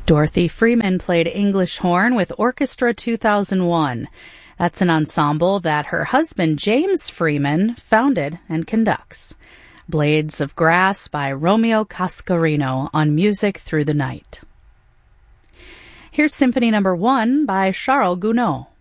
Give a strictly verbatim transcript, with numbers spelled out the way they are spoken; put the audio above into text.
Dorothy Freeman played English horn with Orchestra two thousand one. That's an ensemble that her husband James Freeman founded and conducts. Blades of Grass by Romeo Cascarino on Music Through the Night. Here's Symphony Number One by Charles Gounod.